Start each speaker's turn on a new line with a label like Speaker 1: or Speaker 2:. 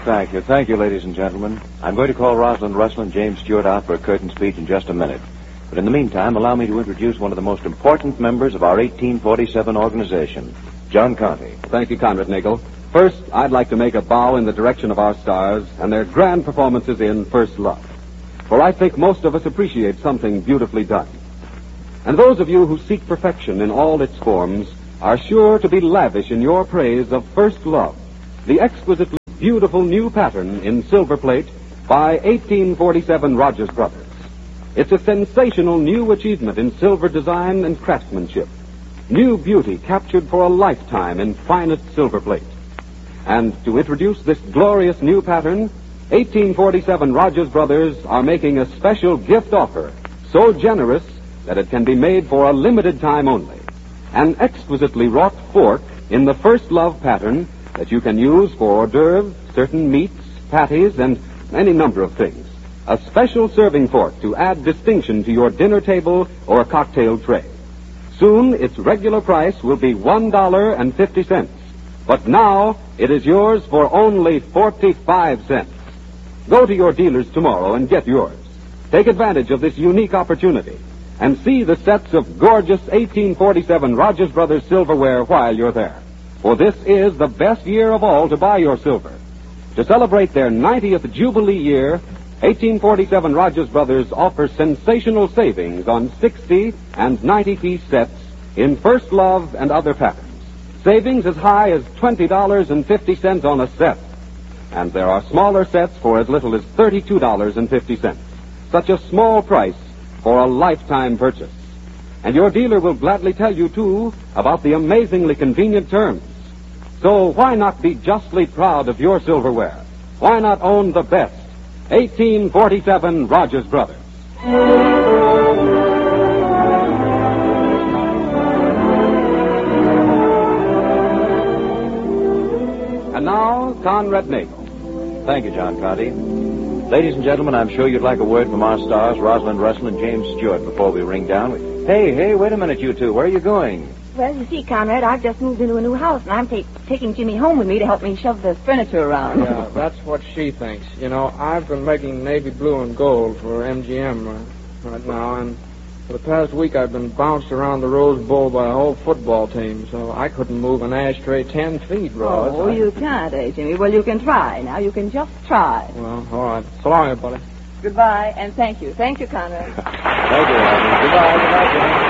Speaker 1: Thank you, ladies and gentlemen. I'm going to call Rosalind Russell and James Stewart out for a curtain speech in just a minute. But in the meantime, allow me to introduce one of the most important members of our 1847 organization, John Conte.
Speaker 2: Thank you, Conrad Nagel. First, I'd like to make a bow in the direction of our stars and their grand performances in First Love. For I think most of us appreciate something beautifully done. And those of you who seek perfection in all its forms are sure to be lavish in your praise of First Love, the exquisitely beautiful new pattern in silver plate by 1847 Rogers Brothers. It's a sensational new achievement in silver design and craftsmanship. New beauty captured for a lifetime in finest silver plate. And to introduce this glorious new pattern, 1847 Rogers Brothers are making a special gift offer, so generous that it can be made for a limited time only. An exquisitely wrought fork in the First Love pattern that you can use for hors d'oeuvres, certain meats, patties, and any number of things. A special serving fork to add distinction to your dinner table or cocktail tray. Soon, its regular price will be $1.50. But now, it is yours for only 45 cents. Go to your dealers tomorrow and get yours. Take advantage of this unique opportunity and see the sets of gorgeous 1847 Rogers Brothers silverware while you're there. For this is the best year of all to buy your silver. To celebrate their 90th Jubilee year, 1847 Rogers Brothers offers sensational savings on 60 and 90-piece sets in First Love and other patterns. Savings as high as $20.50 on a set. And there are smaller sets for as little as $32.50. Such a small price for a lifetime purchase. And your dealer will gladly tell you, too, about the amazingly convenient terms. So why not be justly proud of your silverware? Why not own the best 1847 Rogers Brothers? And now, Conrad Nagel.
Speaker 1: Thank you, John Conte. Ladies and gentlemen, I'm sure you'd like a word from our stars, Rosalind Russell and James Stewart, before we ring down. Hey, wait a minute, you two. Where are you going?
Speaker 3: Well, you see, Conrad, I've just moved into a new house, and I'm taking Jimmy home with me to help me shove the furniture around.
Speaker 4: Yeah, that's what she thinks. You know, I've been making navy blue and gold for MGM right now, and for the past week I've been bounced around the Rose Bowl by a whole football team, so I couldn't move an ashtray 10 feet, Ross.
Speaker 3: Oh, you can't, Jimmy? Well, you can try. Now, you can just try.
Speaker 4: Well, all right. So long, everybody.
Speaker 3: Goodbye, and thank you. Thank you, Conrad.
Speaker 1: Thank you, Rosalind. Goodbye, Jimmy.